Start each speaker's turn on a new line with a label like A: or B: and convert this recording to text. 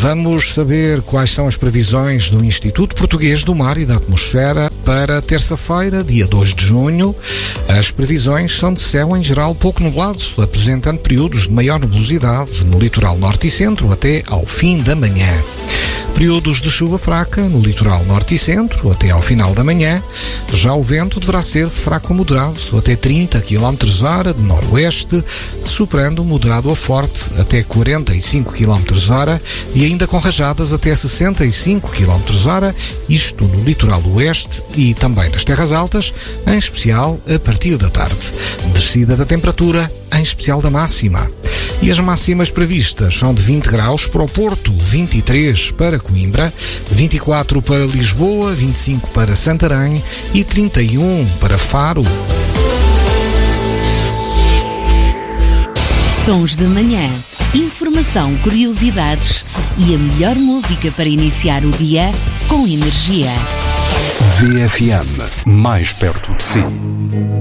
A: Vamos saber quais são as previsões do Instituto Português do Mar e da Atmosfera para terça-feira, dia 2 de junho. As previsões são de céu em geral pouco nublado, apresentando períodos de maior nebulosidade no litoral norte e centro até ao fim da manhã. Períodos de chuva fraca no litoral norte e centro até ao final da manhã. Já o vento deverá ser fraco a moderado até 30 km/h de noroeste, superando moderado a forte até 45 km/h e ainda com rajadas até 65 km/h, isto no litoral oeste e também nas terras altas, em especial a partir da tarde. Descida da temperatura, em especial da máxima. E as máximas previstas são de 20 graus para o Porto, 23 para Coimbra, 24 para Lisboa, 25 para Santarém e 31 para Faro.
B: Sons de manhã, informação, curiosidades e a melhor música para iniciar o dia com energia.
C: VFM, mais perto de si.